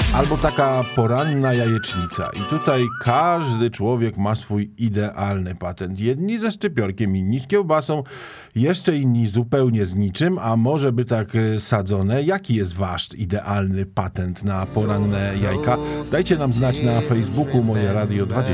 Albo taka poranna jajecznica. I tutaj każdy człowiek ma swój idealny patent. Jedni ze szczypiorkiem, inni z kiełbasą, jeszcze inni zupełnie z niczym, a może by tak sadzone. Jaki jest wasz idealny patent na poranne jajka? Dajcie nam znać na Facebooku Moje Radio 20.